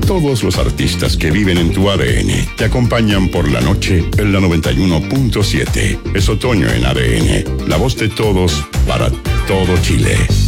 Todos los artistas que viven en tu ADN te acompañan por la noche en la 91.7. Es otoño en ADN, la voz de todos para todo Chile.